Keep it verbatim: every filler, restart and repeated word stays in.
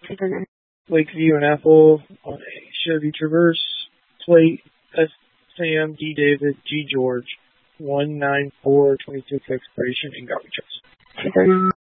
Lakeview and Ethel on a Chevy Traverse, plate S Sam D David G George, one nine four twenty-six expiration in garbage.